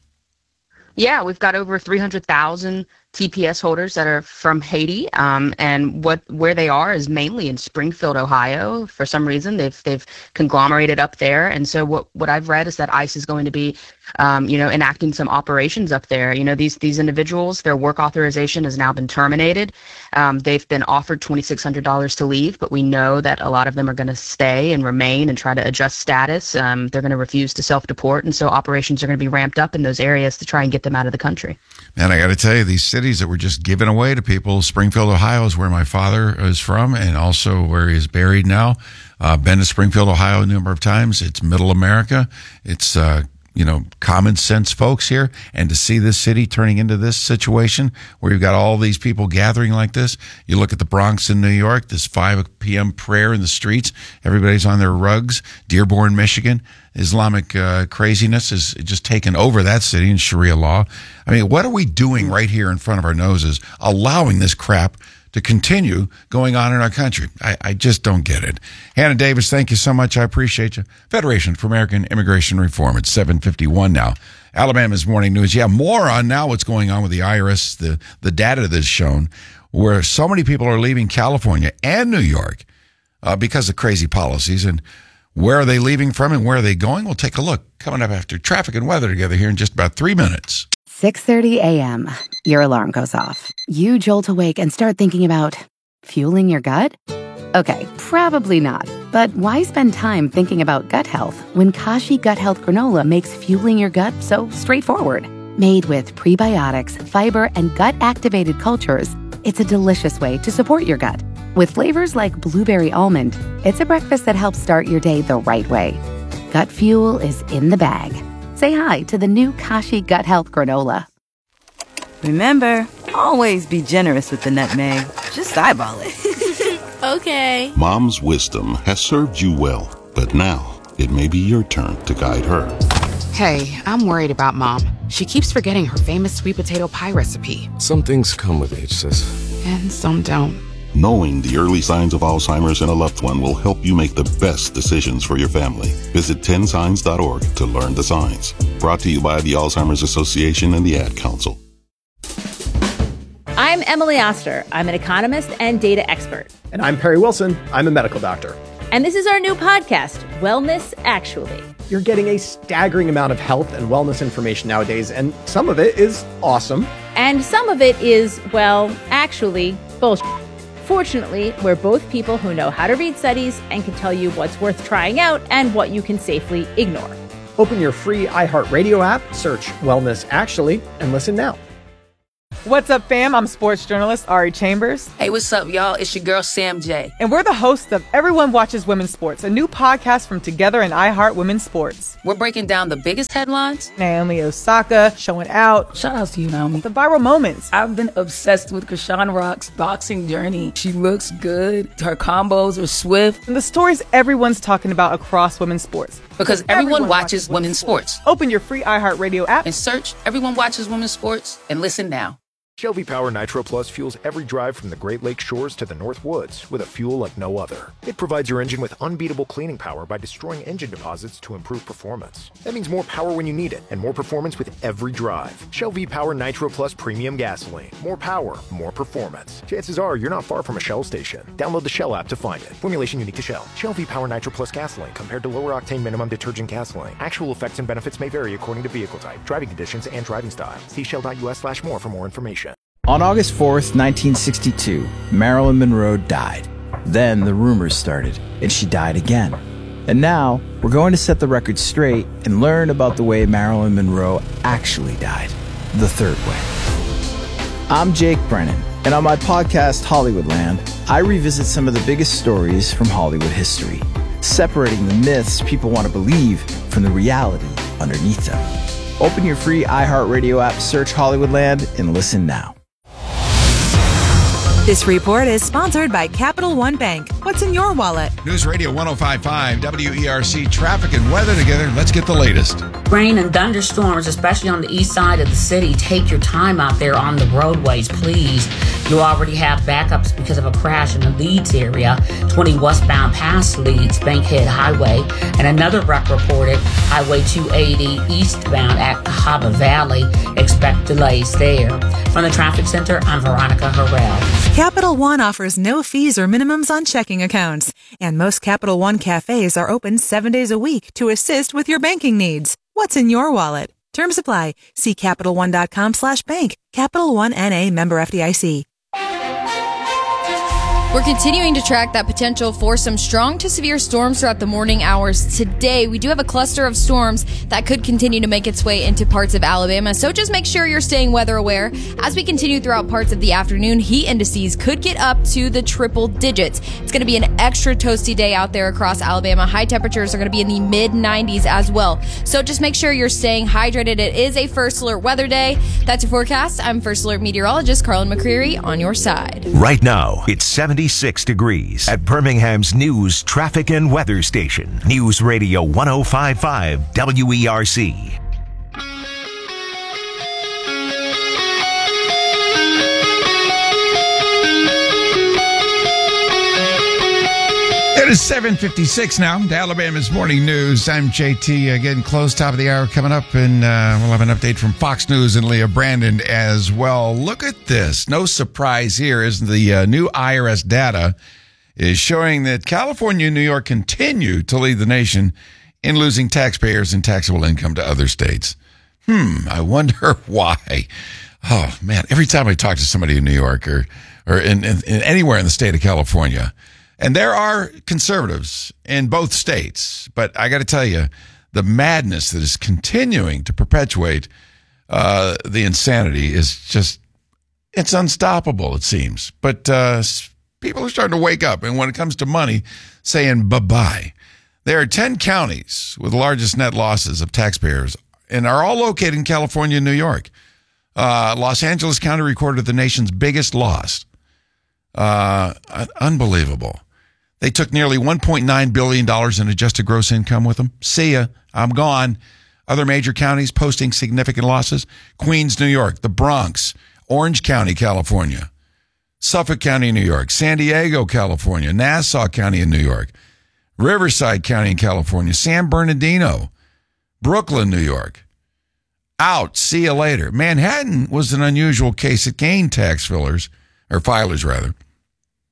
Yeah, we've got over three hundred thousand T P S holders that are from Haiti, um, and what where they are is mainly in Springfield, Ohio. For some reason, they've they've conglomerated up there, and so what what I've read is that ICE is going to be, um, you know, enacting some operations up there. You know, these these individuals, their work authorization has now been terminated. Um, they've been offered twenty-six hundred dollars to leave, but we know that a lot of them are going to stay and remain and try to adjust status. Um, they're going to refuse to self-deport, and so operations are going to be ramped up in those areas to try and get them out of the country. Man, I got to tell you, these cities that were just given away to people. Springfield, Ohio is where my father is from, and also where he is buried now. Uh, been to Springfield, Ohio a number of times. It's middle America. It's, uh, you know, common sense folks here. And to see this city turning into this situation where you've got all these people gathering like this. You look at the Bronx in New York, this five p.m. prayer in the streets. Everybody's on their rugs. Dearborn, Michigan. Islamic uh, craziness is just taken over that city in Sharia law. I mean, what are we doing right here in front of our noses, allowing this crap to continue going on in our country? I, I just don't get it. Hannah Davis, thank you so much. I appreciate you. Federation for American Immigration Reform. It's seven fifty-one now. Alabama's Morning News. Yeah, more on now what's going on with the I R S, the, the data that's shown, where so many people are leaving California and New York uh, because of crazy policies. And where are they leaving from and where are they going? We'll take a look coming up after traffic and weather together here in just about three minutes. six thirty a.m. Your alarm goes off. You jolt awake and start thinking about fueling your gut? Okay, probably not. But why spend time thinking about gut health when Kashi Gut Health Granola makes fueling your gut so straightforward? Made with prebiotics, fiber, and gut-activated cultures, it's a delicious way to support your gut. With flavors like blueberry almond, it's a breakfast that helps start your day the right way. Gut fuel is in the bag. Say hi to the new Kashi Gut Health Granola. Remember, always be generous with the nutmeg. Just eyeball it. Okay. Mom's wisdom has served you well, but now it may be your turn to guide her. Hey, I'm worried about Mom. She keeps forgetting her famous sweet potato pie recipe. Some things come with age, sis. And some don't. Knowing the early signs of Alzheimer's in a loved one will help you make the best decisions for your family. Visit ten signs dot org to learn the signs. Brought to you by the Alzheimer's Association and the Ad Council. I'm Emily Oster. I'm an economist and data expert. And I'm Perry Wilson. I'm a medical doctor. And this is our new podcast, Wellness Actually. You're getting a staggering amount of health and wellness information nowadays, and some of it is awesome. And some of it is, well, actually, bullshit. Fortunately, we're both people who know how to read studies and can tell you what's worth trying out and what you can safely ignore. Open your free iHeartRadio app, search Wellness Actually, and listen now. What's up, fam? I'm sports journalist Ari Chambers. Hey, what's up, y'all? It's your girl, Sam J. And we're the hosts of Everyone Watches Women's Sports, a new podcast from Together and iHeart Women's Sports. We're breaking down the biggest headlines. Naomi Osaka showing out. Shout out to you, Naomi. The viral moments. I've been obsessed with Krishan Rock's boxing journey. She looks good. Her combos are swift. And the stories everyone's talking about across women's sports. Because everyone, everyone watches, watches women's sports. sports. Open your free iHeartRadio app and search Everyone Watches Women's Sports and listen now. Shell V-Power Nitro Plus fuels every drive from the Great Lakes shores to the North Woods with a fuel like no other. It provides your engine with unbeatable cleaning power by destroying engine deposits to improve performance. That means more power when you need it and more performance with every drive. Shell V-Power Nitro Plus Premium Gasoline. More power, more performance. Chances are you're not far from a Shell station. Download the Shell app to find it. Formulation unique to Shell. Shell V-Power Nitro Plus Gasoline compared to lower octane minimum detergent gasoline. Actual effects and benefits may vary according to vehicle type, driving conditions, and driving style. See shell.us slash more for more information. On August fourth, nineteen sixty-two, Marilyn Monroe died. Then the rumors started, and she died again. And now, we're going to set the record straight and learn about the way Marilyn Monroe actually died, the third way. I'm Jake Brennan, and on my podcast, Hollywoodland, I revisit some of the biggest stories from Hollywood history, separating the myths people want to believe from the reality underneath them. Open your free iHeartRadio app, search Hollywoodland, and listen now. This report is sponsored by Capital One Bank. What's in your wallet? News Radio one oh five point five, W E R C, traffic and weather together. Let's get the latest. Rain and thunderstorms, especially on the east side of the city. Take your time out there on the roadways, please. You already have backups because of a crash in the Leeds area. twenty westbound past Leeds, Bankhead Highway. And another wreck reported, Highway two eighty eastbound at Cahaba Valley. Expect delays there. From the traffic center, I'm Veronica Harrell. Capital One offers no fees or minimums on checking accounts. And most Capital One cafes are open seven days a week to assist with your banking needs. What's in your wallet? Terms apply. See CapitalOne.com slash bank. Capital One N A, member F D I C. We're continuing to track that potential for some strong to severe storms throughout the morning hours today. We do have a cluster of storms that could continue to make its way into parts of Alabama, so just make sure you're staying weather aware. As we continue throughout parts of the afternoon, heat indices could get up to the triple digits. It's going to be an extra toasty day out there across Alabama. High temperatures are going to be in the mid nineties as well, so just make sure you're staying hydrated. It is a First Alert weather day. That's your forecast. I'm First Alert meteorologist Carlin McCreary on your side. Right now, it's seventy-six degrees at Birmingham's news, traffic, and weather station. News Radio one oh five point five W E R C. It is seven fifty-six now. To Alabama's Morning News. I'm J T. Uh, getting close, top of the hour coming up, and uh, we'll have an update from Fox News and Leah Brandon as well. Look at this. No surprise here is the uh, new I R S data is showing that California and New York continue to lead the nation in losing taxpayers and taxable income to other states. Hmm, I wonder why. Oh, man, every time I talk to somebody in New York or, or in, in, in anywhere in the state of California, and there are conservatives in both states, but I got to tell you, the madness that is continuing to perpetuate uh, the insanity is just, it's unstoppable, it seems. But uh, people are starting to wake up, and when it comes to money, saying bye-bye. There are ten counties with the largest net losses of taxpayers, and are all located in California and New York. Uh, Los Angeles County recorded the nation's biggest loss. Uh, unbelievable. They took nearly one point nine billion dollars in adjusted gross income with them. See ya. I'm gone. Other major counties posting significant losses. Queens, New York, the Bronx, Orange County, California, Suffolk County, New York, San Diego, California, Nassau County in New York, Riverside County in California, San Bernardino, Brooklyn, New York. Out. See you later. Manhattan was an unusual case of gain tax fillers, or filers rather.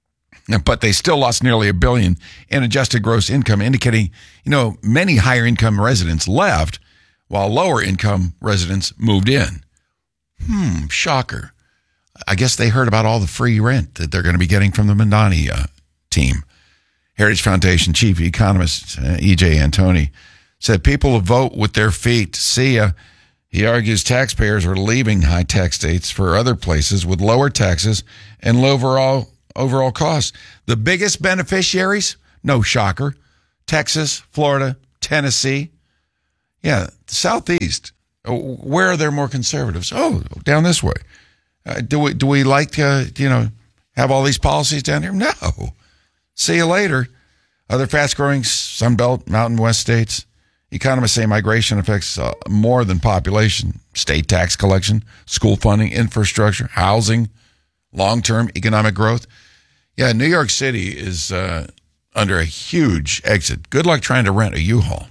But they still lost nearly a billion in adjusted gross income, indicating, you know, many higher income residents left while lower income residents moved in. Hmm, shocker. I guess they heard about all the free rent that they're going to be getting from the Mamdani uh, team. Heritage Foundation chief economist uh, E J Antoni said people will vote with their feet. See ya. He argues taxpayers are leaving high-tax states for other places with lower taxes and low overall, overall costs. The biggest beneficiaries, no shocker, Texas, Florida, Tennessee. Yeah, the Southeast. Where are there more conservatives? Oh, down this way. Uh, do we do we like to, you know, have all these policies down here? No. See you later. Other fast-growing Sunbelt, Mountain West states. Economists say migration affects uh, more than population, state tax collection, school funding, infrastructure, housing, long-term economic growth. Yeah, New York City is uh, under a huge exit. Good luck trying to rent a U-Haul.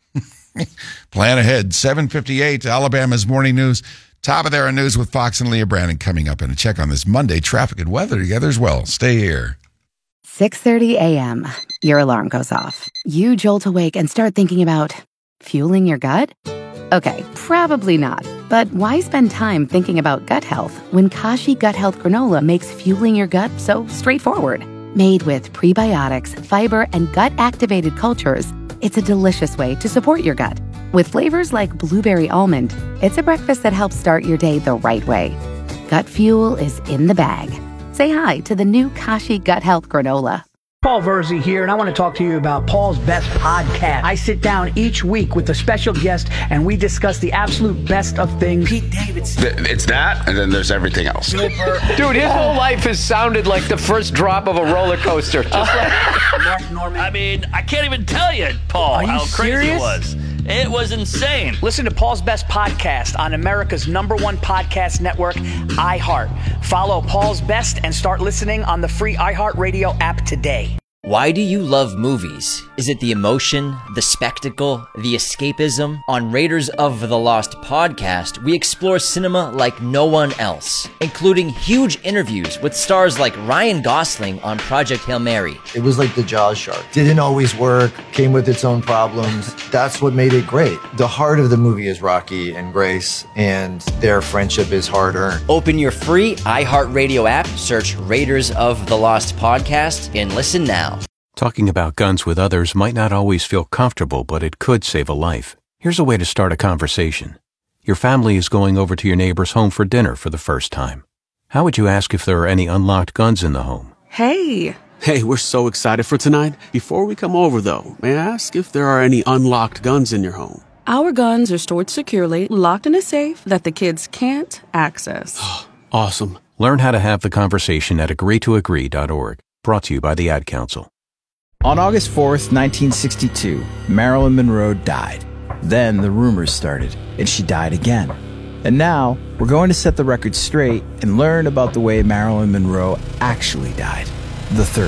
Plan ahead. seven fifty-eight, Alabama's Morning News. Top of their news with Fox and Leah Brandon coming up, and a check on this Monday traffic and weather together as well. Stay here. six thirty a.m. Your alarm goes off. You jolt awake and start thinking about fueling your gut? Okay, probably not. But why spend time thinking about gut health when Kashi Gut Health Granola makes fueling your gut so straightforward? Made with prebiotics, fiber, and gut-activated cultures, it's a delicious way to support your gut. With flavors like blueberry almond, it's a breakfast that helps start your day the right way. Gut fuel is in the bag. Say hi to the new Kashi Gut Health Granola. Paul Verzi here, and I want to talk to you about Paul's Best Podcast. I sit down each week with a special guest, and we discuss the absolute best of things. Pete Davidson. It's that, and then there's everything else. Dude, his whole life has sounded like the first drop of a roller coaster. Just like Mark Norman. I mean, I can't even tell you, Paul, you how serious? crazy it was. It was insane. Listen to Paul's Best Podcast on America's number one podcast network, iHeart. Follow Paul's Best and start listening on the free iHeartRadio app today. Why do you love movies? Is it the emotion, the spectacle, the escapism? On Raiders of the Lost podcast, we explore cinema like no one else, including huge interviews with stars like Ryan Gosling on Project Hail Mary. It was like the Jaws shark. Didn't always work, came with its own problems. That's what made it great. The heart of the movie is Rocky and Grace, and their friendship is hard-earned. Open your free iHeartRadio app, search Raiders of the Lost podcast, and listen now. Talking about guns with others might not always feel comfortable, but it could save a life. Here's a way to start a conversation. Your family is going over to your neighbor's home for dinner for the first time. How would you ask if there are any unlocked guns in the home? Hey! Hey, we're so excited for tonight. Before we come over, though, may I ask if there are any unlocked guns in your home? Our guns are stored securely, locked in a safe that the kids can't access. Awesome. Learn how to have the conversation at agree to agree dot org. Brought to you by the Ad Council. On August fourth, nineteen sixty-two, Marilyn Monroe died. Then the rumors started, and she died again. And now, we're going to set the record straight and learn about the way Marilyn Monroe actually died. The third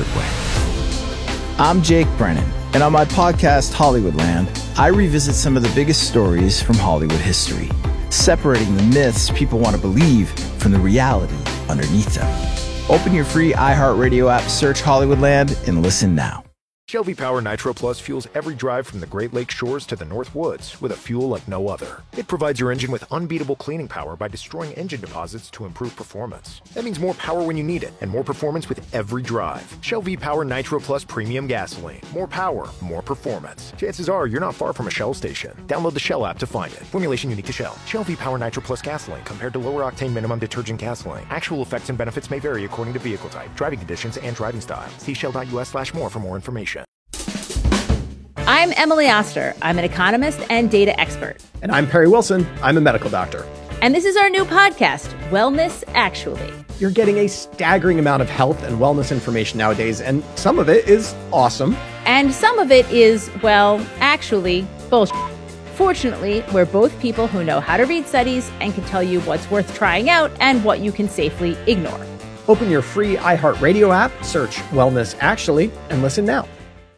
way. I'm Jake Brennan, and on my podcast, Hollywoodland, I revisit some of the biggest stories from Hollywood history, separating the myths people want to believe from the reality underneath them. Open your free iHeartRadio app, search Hollywoodland, and listen now. Shell V-Power Nitro Plus fuels every drive from the Great Lakes shores to the North Woods with a fuel like no other. It provides your engine with unbeatable cleaning power by destroying engine deposits to improve performance. That means more power when you need it, and more performance with every drive. Shell V-Power Nitro Plus Premium Gasoline. More power, more performance. Chances are you're not far from a Shell station. Download the Shell app to find it. Formulation unique to Shell. Shell V-Power Nitro Plus Gasoline compared to lower octane minimum detergent gasoline. Actual effects and benefits may vary according to vehicle type, driving conditions, and driving style. See shell.us slash more for more information. I'm Emily Oster. I'm an economist and data expert. And I'm Perry Wilson. I'm a medical doctor. And this is our new podcast, Wellness Actually. You're getting a staggering amount of health and wellness information nowadays, and some of it is awesome. And some of it is, well, actually, bullshit. Fortunately, we're both people who know how to read studies and can tell you what's worth trying out and what you can safely ignore. Open your free iHeartRadio app, search Wellness Actually, and listen now.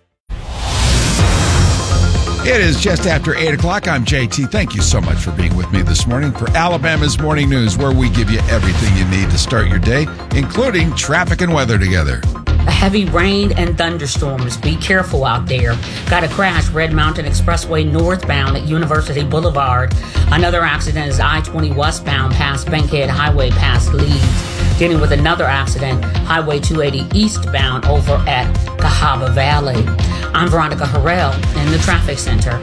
It is just after eight o'clock. I'm J T. Thank you so much for being with me this morning for Alabama's Morning News, where we give you everything you need to start your day, including traffic and weather together. A heavy rain and thunderstorms. Be careful out there. Got a crash, Red Mountain Expressway northbound at University Boulevard. Another accident is I twenty westbound past Bankhead Highway past Leeds. Dealing with another accident, Highway two eighty eastbound over at Cahaba Valley. I'm Veronica Harrell in the traffic center.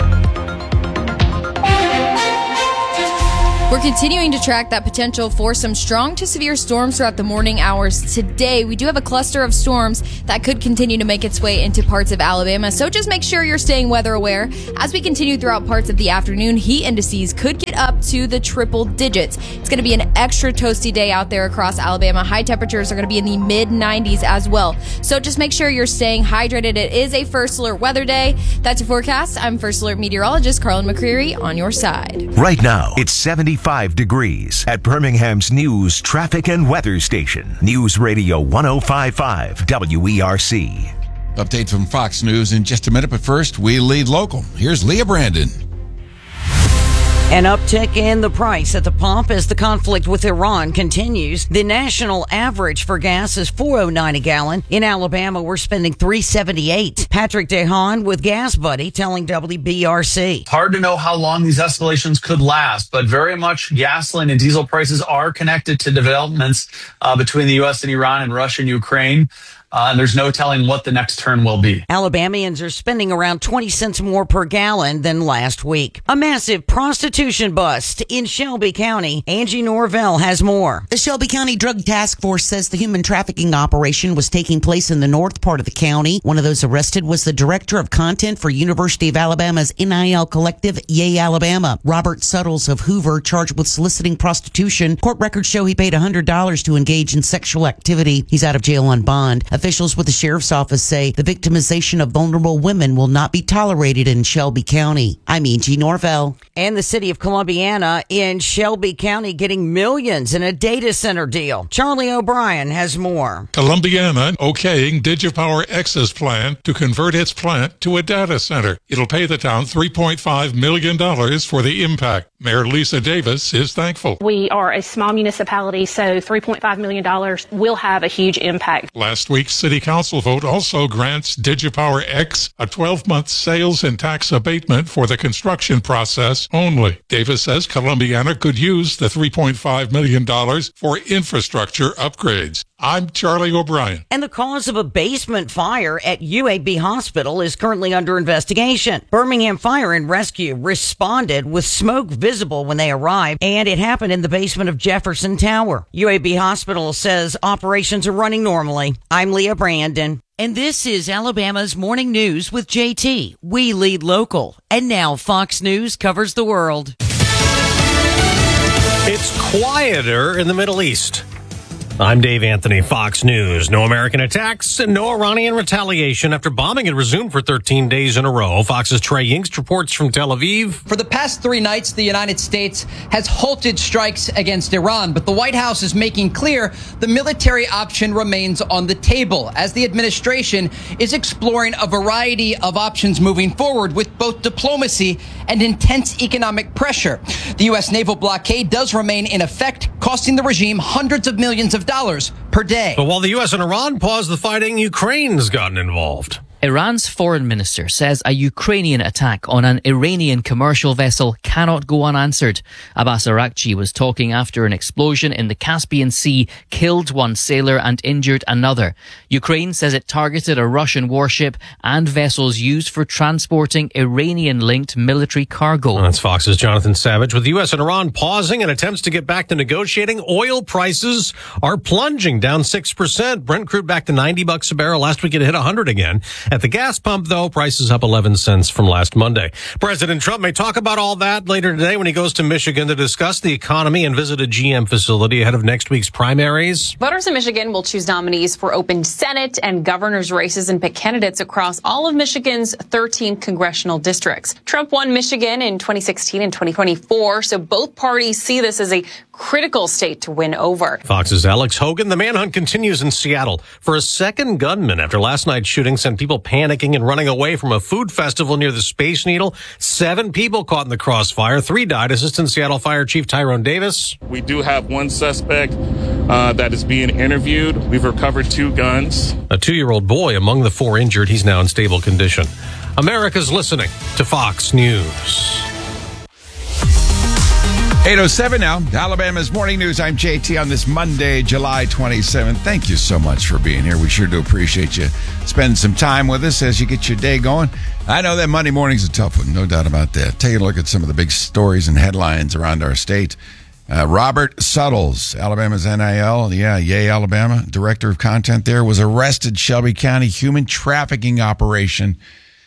We're continuing to track that potential for some strong to severe storms throughout the morning hours today. We do have a cluster of storms that could continue to make its way into parts of Alabama, so just make sure you're staying weather aware. As we continue throughout parts of the afternoon, heat indices could get up to the triple digits. It's going to be an extra toasty day out there across Alabama. High temperatures are going to be in the mid nineties as well, so just make sure you're staying hydrated. It is a First Alert weather day. That's your forecast. I'm First Alert meteorologist Carlin McCreary on your side. Right now, it's seventy-five degrees at Birmingham's News Traffic and Weather Station. News Radio one oh five point five W E R C. Update from Fox News in just a minute, but first, we lead local. Here's Leah Brandon. An uptick in the price at the pump as the conflict with Iran continues. The national average for gas is four oh nine a gallon. In Alabama, we're spending three seventy-eight. Patrick DeHaan with Gas Buddy telling W B R C. Hard to know how long these escalations could last, but very much gasoline and diesel prices are connected to developments uh, between the U S and Iran and Russia and Ukraine. Uh, and there's no telling what the next turn will be. Alabamians are spending around twenty cents more per gallon than last week. A massive prostitution bust in Shelby County. Angie Norvell has more. The Shelby County Drug Task Force says the human trafficking operation was taking place in the north part of the county. One of those arrested was the director of content for University of Alabama's N I L collective, Yay Alabama. Robert Suttles of Hoover, charged with soliciting prostitution. Court records show he paid one hundred dollars to engage in sexual activity. He's out of jail on bond. Officials with the sheriff's office say the victimization of vulnerable women will not be tolerated in Shelby County. I'm Angie Norvell. And the city of Columbiana in Shelby County getting millions in a data center deal. Charlie O'Brien has more. Columbiana okaying DigiPower X's plan to convert its plant to a data center. It'll pay the town three point five million dollars for the impact. Mayor Lisa Davis is thankful. We are a small municipality, so three point five million dollars will have a huge impact. Last week's city council vote also grants DigiPower X a twelve-month sales and tax abatement for the construction process only. Davis says Columbiana could use the three point five million dollars for infrastructure upgrades. I'm Charlie O'Brien. And the cause of a basement fire at U A B Hospital is currently under investigation. Birmingham Fire and Rescue responded with smoke visible when they arrived, and it happened in the basement of Jefferson Tower. U A B Hospital says operations are running normally. I'm Leah Brandon. And this is Alabama's Morning News with J T. We lead local. And now Fox News covers the world. It's quieter in the Middle East. I'm Dave Anthony, Fox News. No American attacks and no Iranian retaliation after bombing had resumed for thirteen days in a row. Fox's Trey Yingst reports from Tel Aviv. For the past three nights, the United States has halted strikes against Iran, but the White House is making clear the military option remains on the table as the administration is exploring a variety of options moving forward with both diplomacy and intense economic pressure. The U S naval blockade does remain in effect, costing the regime hundreds of millions of dollars per day. But while the U S and Iran paused the fighting, Ukraine's gotten involved. Iran's foreign minister says a Ukrainian attack on an Iranian commercial vessel cannot go unanswered. Abbas Araghchi was talking after an explosion in the Caspian Sea killed one sailor and injured another. Ukraine says it targeted a Russian warship and vessels used for transporting Iranian-linked military cargo. That's Fox's Jonathan Savage. With the U S and Iran pausing and attempts to get back to negotiating, oil prices are plunging, down six percent. Brent crude back to ninety bucks a barrel. Last week it hit one hundred again. At the gas pump, though, prices up eleven cents from last Monday. President Trump may talk about all that later today when he goes to Michigan to discuss the economy and visit a G M facility ahead of next week's primaries. Voters in Michigan will choose nominees for open Senate and governor's races and pick candidates across all of Michigan's thirteen congressional districts. Trump won Michigan in twenty sixteen and twenty twenty-four, so both parties see this as a critical state to win over. Fox's Alex Hogan. The manhunt continues in Seattle for a second gunman after last night's shooting sent people panicking and running away from a food festival near the Space Needle. Seven people caught in the crossfire. Three died. Assistant Seattle Fire Chief Tyrone Davis. We do have one suspect uh, that is being interviewed. We've recovered two guns. A two-year-old boy among the four injured. He's now in stable condition. America's listening to Fox News. eight oh seven now, Alabama's Morning News. I'm J T on this Monday, July twenty-seventh. Thank you so much for being here. We sure do appreciate you spending some time with us as you get your day going. I know that Monday morning's a tough one, no doubt about that. Taking a look at some of the big stories and headlines around our state. Uh, Robert Suttles, Alabama's N I L, yeah, yay, Alabama, director of content there, was arrested Shelby County human trafficking operation.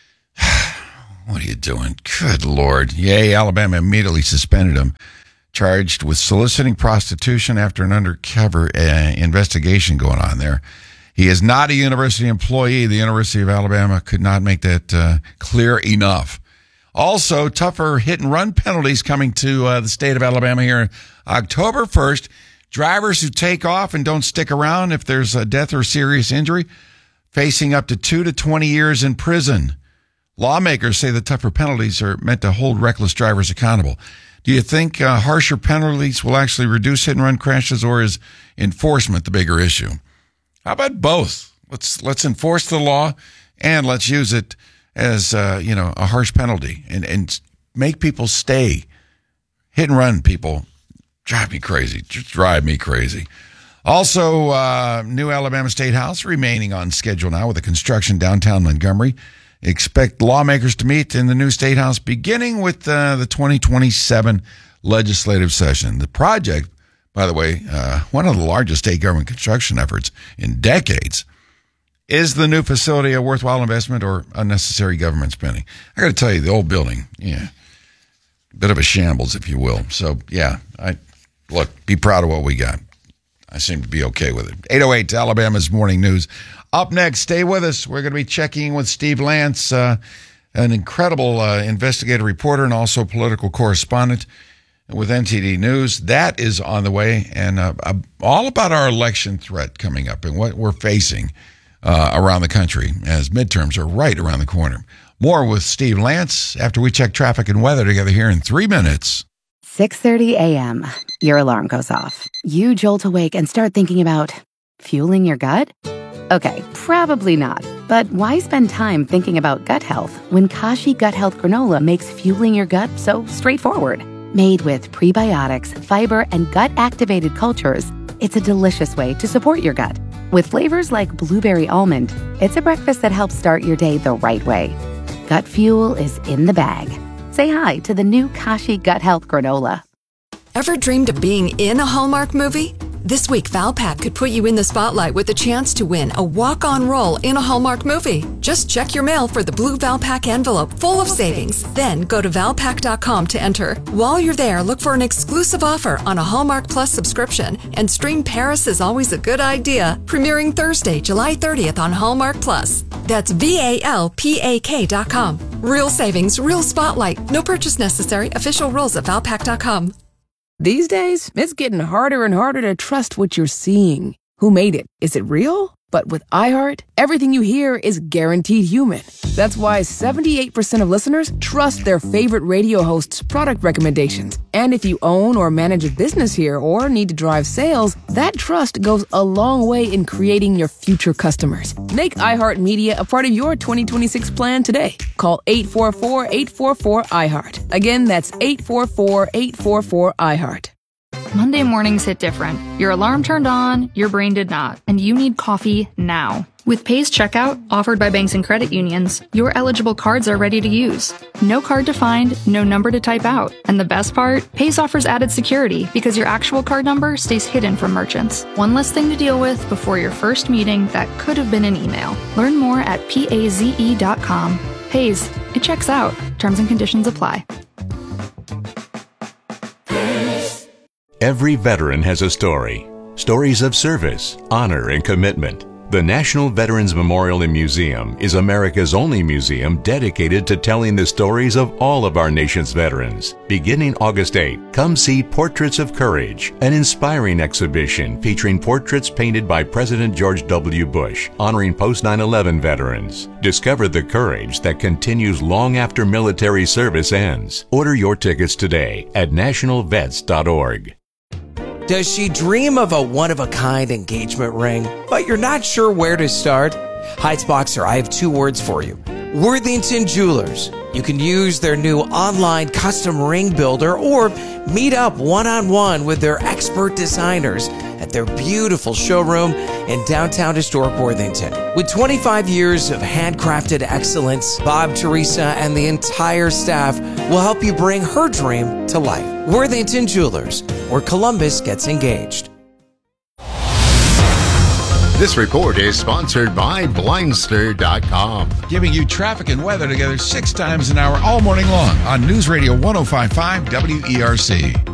What are you doing? Good Lord. Yay, Alabama immediately suspended him. Charged with soliciting prostitution after an undercover uh, investigation going on there. He is not a university employee. The University of Alabama could not make that uh, clear enough. Also, tougher hit-and-run penalties coming to uh, the state of Alabama here October first. Drivers who take off and don't stick around if there's a death or serious injury, facing up to two to twenty years in prison. Lawmakers say the tougher penalties are meant to hold reckless drivers accountable. Do you think uh, harsher penalties will actually reduce hit-and-run crashes, or is enforcement the bigger issue? How about both? Let's let's enforce the law and let's use it as uh, you know a harsh penalty and, and make people stay. Hit-and-run people drive me crazy. Just drive me crazy. Also, uh, new Alabama State House remaining on schedule now with the construction downtown Montgomery. Expect lawmakers to meet in the new State House beginning with uh, the twenty twenty-seven legislative session. The project, by the way, uh, one of the largest state government construction efforts in decades. Is the new facility a worthwhile investment or unnecessary government spending? I got to tell you, the old building, yeah, bit of a shambles, if you will. So, yeah, I look, be proud of what we got. I seem to be okay with it. eight oh eight, Alabama's Morning News. Up next, stay with us. We're going to be checking with Steve Lance, uh, an incredible uh, investigative reporter and also political correspondent with N T D News. That is on the way, and uh, uh, all about our election threat coming up and what we're facing uh, around the country as midterms are right around the corner. More with Steve Lance after we check traffic and weather together here in three minutes. six thirty a.m. Your alarm goes off. You jolt awake and start thinking about fueling your gut? Okay, probably not. But why spend time thinking about gut health when Kashi Gut Health Granola makes fueling your gut so straightforward? Made with prebiotics, fiber, and gut-activated cultures, it's a delicious way to support your gut. With flavors like blueberry almond, it's a breakfast that helps start your day the right way. Gut fuel is in the bag. Say hi to the new Kashi Gut Health Granola. Ever dreamed of being in a Hallmark movie? This week, Valpak could put you in the spotlight with a chance to win a walk-on role in a Hallmark movie. Just check your mail for the blue Valpak envelope full of savings. Then go to valpak dot com to enter. While you're there, look for an exclusive offer on a Hallmark Plus subscription and stream Paris is Always a Good Idea, premiering Thursday, July thirtieth on Hallmark Plus. That's V A L P A K dot com. Real savings, real spotlight. No purchase necessary. Official rules at valpak dot com. These days, it's getting harder and harder to trust what you're seeing. Who made it? Is it real? But with iHeart, everything you hear is guaranteed human. That's why seventy-eight percent of listeners trust their favorite radio host's product recommendations. And if you own or manage a business here or need to drive sales, that trust goes a long way in creating your future customers. Make iHeartMedia a part of your twenty twenty-six plan today. Call eight four four, eight four four, iHeart. Again, that's eight four four, eight four four, iHeart. Monday mornings hit different. Your alarm turned on, your brain did not, and you need coffee now. With Pays Checkout, offered by banks and credit unions, your eligible cards are ready to use. No card to find, no number to type out. And the best part? Pays offers added security because your actual card number stays hidden from merchants. One less thing to deal with before your first meeting that could have been an email. Learn more at paze dot com. Pays, it checks out. Terms and conditions apply. Every veteran has a story. Stories of service, honor, and commitment. The National Veterans Memorial and Museum is America's only museum dedicated to telling the stories of all of our nation's veterans. Beginning August eighth, come see Portraits of Courage, an inspiring exhibition featuring portraits painted by President George W. Bush, honoring post nine eleven veterans. Discover the courage that continues long after military service ends. Order your tickets today at national vets dot org. Does she dream of a one-of-a-kind engagement ring, but you're not sure where to start? Heights Boxer, I have two words for you. Worthington Jewelers. You can use their new online custom ring builder or meet up one-on-one with their expert designers at their beautiful showroom in downtown historic Worthington. With twenty-five years of handcrafted excellence, Bob, Teresa, and the entire staff will help you bring her dream to life. Worthington Jewelers, where Columbus gets engaged. This report is sponsored by Blindster dot com. Giving you traffic and weather together six times an hour all morning long on News Radio one oh five point five W E R C.